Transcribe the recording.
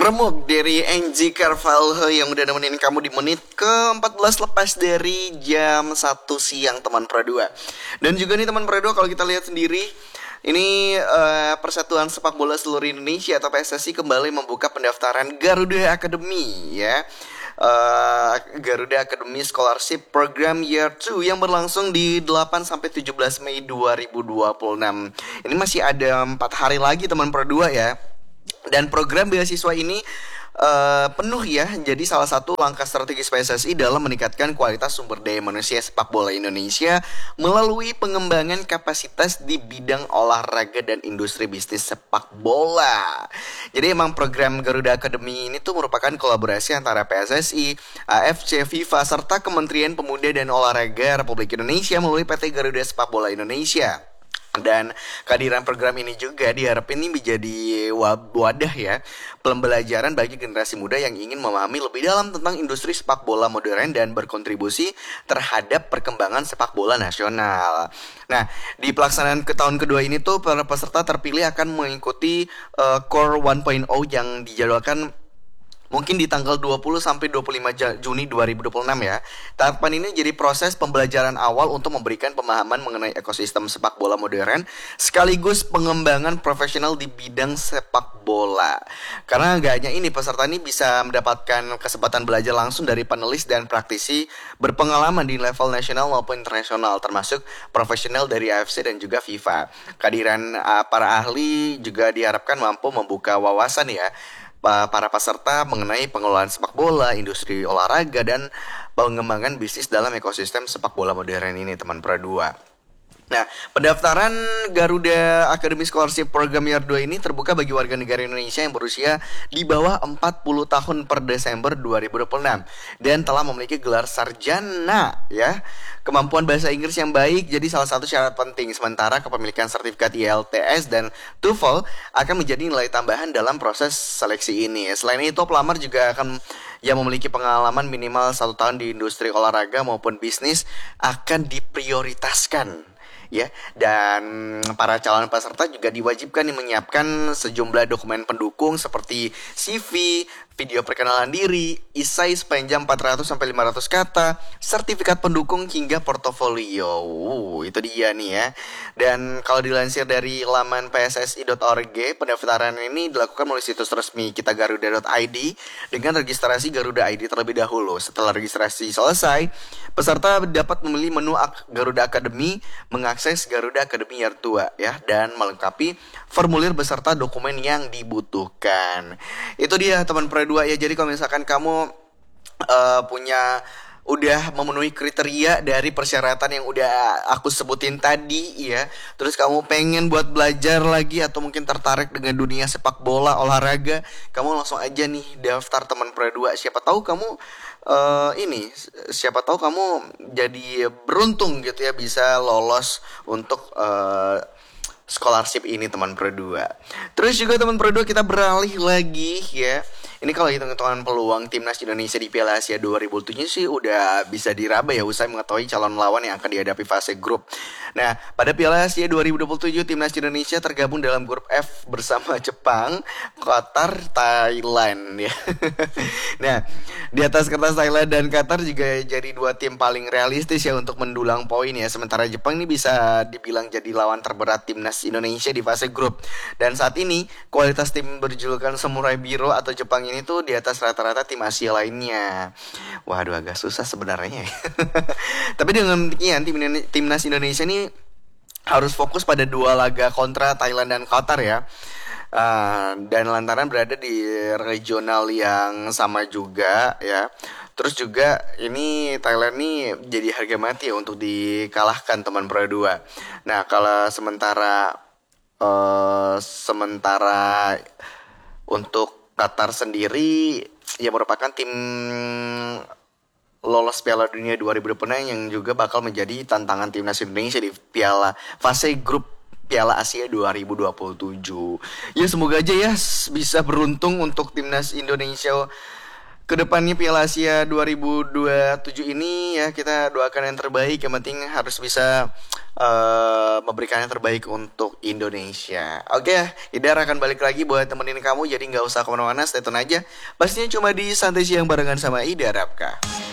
Remuk dari NG Carvalho yang udah nemenin kamu di menit ke-14 lepas dari jam 1 siang teman Pro 2. Dan juga nih teman Pro 2, kalau kita lihat sendiri, ini Persatuan Sepak Bola Seluruh Indonesia atau PSSI kembali membuka pendaftaran Garuda Academy ya. Garuda Academy Scholarship Program Year 2 yang berlangsung di 8-17 Mei 2026. Ini masih ada 4 hari lagi teman Pro 2 ya. Dan program beasiswa ini penuh ya, jadi salah satu langkah strategis PSSI dalam meningkatkan kualitas sumber daya manusia sepak bola Indonesia melalui pengembangan kapasitas di bidang olahraga dan industri bisnis sepak bola. Jadi emang program Garuda Academy ini tuh merupakan kolaborasi antara PSSI, AFC, FIFA, serta Kementerian Pemuda dan Olahraga Republik Indonesia melalui PT Garuda Sepak Bola Indonesia. Dan kehadiran program ini juga diharapkan ini menjadi wadah ya pembelajaran bagi generasi muda yang ingin memahami lebih dalam tentang industri sepak bola modern dan berkontribusi terhadap perkembangan sepak bola nasional. Nah, di pelaksanaan ke tahun kedua ini tuh para peserta terpilih akan mengikuti Core 1.0 yang dijadwalkan mungkin di tanggal 20 sampai 25 Juni 2026 ya. Tahapan ini jadi proses pembelajaran awal untuk memberikan pemahaman mengenai ekosistem sepak bola modern sekaligus pengembangan profesional di bidang sepak bola. Karena gak hanya ini, peserta ini bisa mendapatkan kesempatan belajar langsung dari panelis dan praktisi berpengalaman di level nasional maupun internasional, termasuk profesional dari AFC dan juga FIFA. Kehadiran para ahli juga diharapkan mampu membuka wawasan ya para peserta mengenai pengelolaan sepak bola, industri olahraga, dan pengembangan bisnis dalam ekosistem sepak bola modern ini teman Pro 2. Nah, pendaftaran Garuda Academy Scholarship Program Year 2 ini terbuka bagi warga negara Indonesia yang berusia di bawah 40 tahun per Desember 2026 dan telah memiliki gelar sarjana ya. Kemampuan bahasa Inggris yang baik jadi salah satu syarat penting, sementara kepemilikan sertifikat IELTS dan TOEFL akan menjadi nilai tambahan dalam proses seleksi ini. Selain itu, pelamar juga akan yang memiliki pengalaman minimal 1 tahun di industri olahraga maupun bisnis akan diprioritaskan. Ya, dan para calon peserta juga diwajibkan menyiapkan sejumlah dokumen pendukung seperti CV, video perkenalan diri, esai sepanjang 400 sampai 500 kata, sertifikat pendukung hingga portofolio. Itu dia nih ya. Dan kalau dilansir dari laman pssi.org, pendaftaran ini dilakukan melalui situs resmi kitagaruda.id dengan registrasi Garuda ID terlebih dahulu. Setelah registrasi selesai, peserta dapat memilih menu Garuda Academy, mengakses Garuda Academy Year 2 ya, dan melengkapi formulir beserta dokumen yang dibutuhkan. Itu dia teman Pro 2 ya. Jadi kalau misalkan kamu udah memenuhi kriteria dari persyaratan yang udah aku sebutin tadi ya, terus kamu pengen buat belajar lagi atau mungkin tertarik dengan dunia sepak bola olahraga, kamu langsung aja nih daftar teman Pro 2. Siapa tahu kamu siapa tahu kamu jadi beruntung gitu ya, bisa lolos untuk scholarship ini teman Pro 2. Terus juga teman Pro 2, kita beralih lagi ya. Ini kalau hitung-hitungan peluang timnas Indonesia di Piala Asia 2007 sih udah bisa diraba ya, usai mengetahui calon lawan yang akan dihadapi fase grup. Nah, pada Piala Asia 2027 timnas Indonesia tergabung dalam grup F bersama Jepang, Qatar, Thailand ya. Nah, di atas kertas Thailand dan Qatar juga jadi 2 tim paling realistis ya untuk mendulang poin ya. Sementara Jepang ini bisa dibilang jadi lawan terberat timnas Indonesia di fase grup. Dan saat ini kualitas tim berjulukan Samurai Biro atau Jepang ini tuh di atas rata-rata tim Asia lainnya. Waduh, agak susah sebenarnya. Tapi dengan demikian timnas Indonesia ini harus fokus pada 2 laga kontra Thailand dan Qatar ya. Dan lantaran berada di regional yang sama juga ya. Terus juga ini Thailand nih jadi harga mati ya untuk dikalahkan teman Pro 2. Nah, kalau sementara untuk Qatar sendiri ya merupakan tim lolos Piala Dunia 2026 yang juga bakal menjadi tantangan timnas Indonesia di fase grup Piala Asia 2027. Ya semoga aja ya bisa beruntung untuk timnas Indonesia kedepannya Piala Asia 2027 ini ya kita doakan yang terbaik. Yang penting harus bisa memberikan yang terbaik untuk Indonesia. Oke, Idar akan balik lagi buat temenin kamu, jadi nggak usah kemana-mana, stay tune aja. Pastinya cuma di Santai Siang barengan sama Idar Apka.